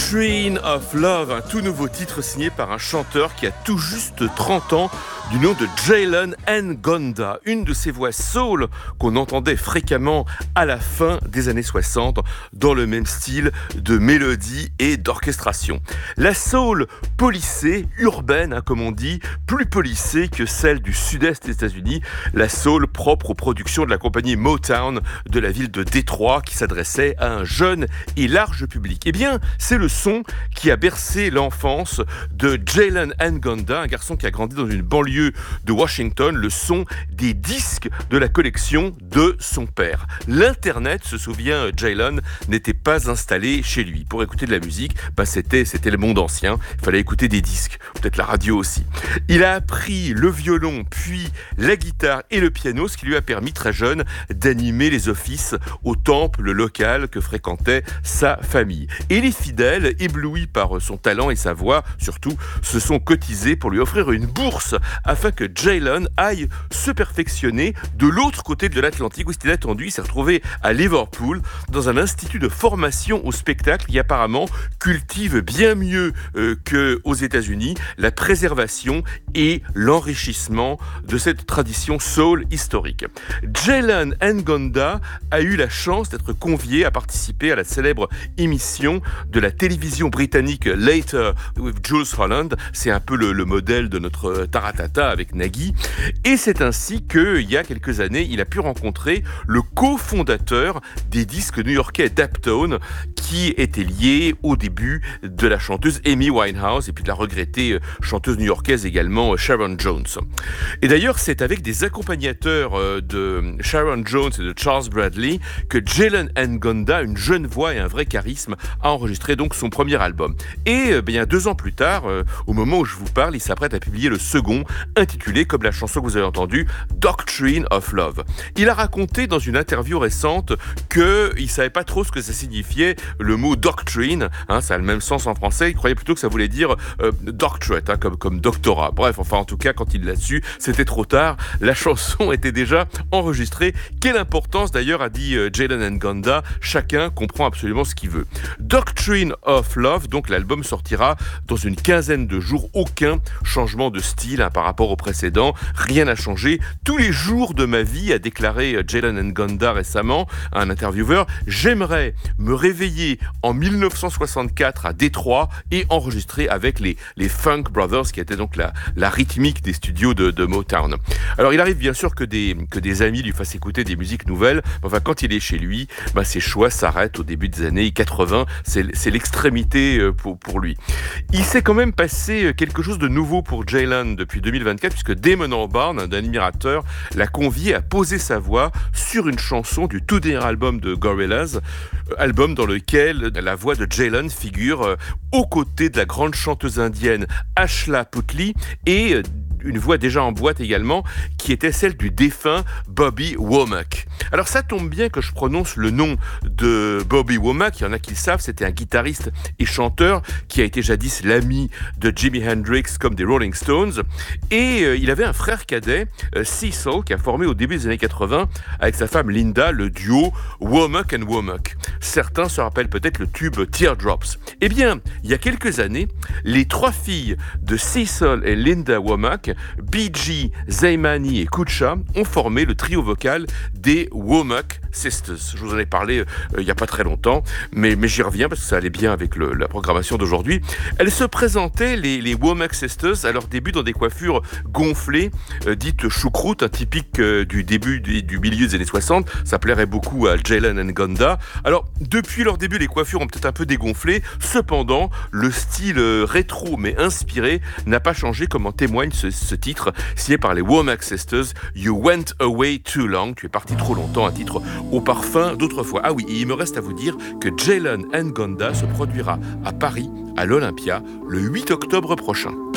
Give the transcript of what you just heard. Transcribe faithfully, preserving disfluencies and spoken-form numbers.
Doctrine of Love, un tout nouveau titre signé par un chanteur qui a tout juste trente ans, du nom de Jalen Ngonda, une de ces voix soul qu'on entendait fréquemment à la fin des années soixante, dans le même style de mélodie et d'orchestration. La soul policée, urbaine, hein, comme on dit, plus policée que celle du sud-est des États-Unis, la soul propre aux productions de la compagnie Motown de la ville de Détroit, qui s'adressait à un jeune et large public. Eh bien, c'est le son qui a bercé l'enfance de Jalen Ngonda, un garçon qui a grandi dans une banlieue de Washington, le son des disques de la collection de son père. L'Internet, se souvient Jalen, n'était pas installé chez lui. Pour écouter de la musique, bah c'était, c'était le monde ancien, il fallait écouter des disques, peut-être la radio aussi. Il a appris le violon, puis la guitare et le piano, ce qui lui a permis très jeune d'animer les offices au temple local que fréquentait sa famille. Et les fidèles, éblouis par son talent et sa voix, surtout, se sont cotisés pour lui offrir une bourse afin que Jalen aille se perfectionner de l'autre côté de l'Atlantique, où il est attendu. Il s'est retrouvé à Liverpool dans un institut de formation au spectacle qui apparemment cultive bien mieux euh, qu'aux États-Unis la préservation et l'enrichissement de cette tradition soul historique. Jalen Ngonda a eu la chance d'être convié à participer à la célèbre émission de la télévision britannique Later with Jules Holland. C'est un peu le, le modèle de notre Taratata avec Nagui. Et c'est ainsi qu'il y a quelques années, il a pu rencontrer le cofondateur des disques new-yorkais Daptone, qui était lié au début de la chanteuse Amy Winehouse et puis de la regrettée chanteuse new-yorkaise également Sharon Jones. Et d'ailleurs, c'est avec des accompagnateurs de Sharon Jones et de Charles Bradley que Jalen Ngonda, une jeune voix et un vrai charisme, a enregistré donc son premier album. Et bien deux ans plus tard, au moment où je vous parle, il s'apprête à publier le second, intitulé, comme la chanson que vous avez entendue, Doctrine of Love. Il a raconté dans une interview récente qu'il ne savait pas trop ce que ça signifiait, le mot doctrine, hein, ça a le même sens en français, il croyait plutôt que ça voulait dire euh, doctorate, hein, comme, comme doctorat. Bref, enfin en tout cas, quand il l'a su, c'était trop tard, la chanson était déjà enregistrée. Quelle importance d'ailleurs, a dit euh, Jalen Ngonda, chacun comprend absolument ce qu'il veut. Doctrine of Love, donc l'album sortira dans une quinzaine de jours, aucun changement de style hein, par rapport au précédent, rien n'a changé. Tous les jours de ma vie, a déclaré Jalen Ngonda récemment à un intervieweur, j'aimerais me réveiller en dix-neuf cent soixante-quatre à Détroit et enregistrer avec les, les Funk Brothers, qui étaient donc la, la rythmique des studios de, de Motown. Alors il arrive bien sûr que des, que des amis lui fassent écouter des musiques nouvelles, enfin quand il est chez lui, bah, ses choix s'arrêtent au début des années quatre-vingts, c'est, c'est l'extrémité pour, pour lui. Il s'est quand même passé quelque chose de nouveau pour Jalen depuis deux mille vingt-quatre, puisque Damon Albarn, un admirateur, l'a convié à poser sa voix sur une chanson du tout dernier album de Gorillaz, album dans lequel la voix de Jalen figure aux côtés de la grande chanteuse indienne Ashla Putley et une voix déjà en boîte également, qui était celle du défunt Bobby Womack. Alors ça tombe bien que je prononce le nom de Bobby Womack, il y en a qui le savent, c'était un guitariste et chanteur qui a été jadis l'ami de Jimi Hendrix comme des Rolling Stones, et euh, il avait un frère cadet, euh, Cecil, qui a formé au début des années quatre-vingts avec sa femme Linda le duo Womack and Womack. Certains se rappellent peut-être le tube Teardrops. Eh bien, il y a quelques années, les trois filles de Cecil et Linda Womack, Bee-Gee, Zaymani et Kucha, ont formé le trio vocal des Womack Sisters. Je vous en ai parlé euh, il n'y a pas très longtemps, mais, mais j'y reviens parce que ça allait bien avec le, la programmation d'aujourd'hui. Elles se présentaient, les, les Womack Sisters, à leur début dans des coiffures gonflées, euh, dites choucroute, un typique euh, du début du, du milieu des années soixante. Ça plairait beaucoup à Jalen Ngonda. Alors, depuis leur début, les coiffures ont peut-être un peu dégonflé. Cependant, le style euh, rétro mais inspiré n'a pas changé, comme en témoigne ce, ce titre signé par les Womack Sisters, You Went Away Too Long. Tu es parti trop longtemps, un titre au parfum d'autrefois. Ah oui, et il me reste à vous dire que Jalen Ngonda se produira à Paris, à l'Olympia, le huit octobre prochain.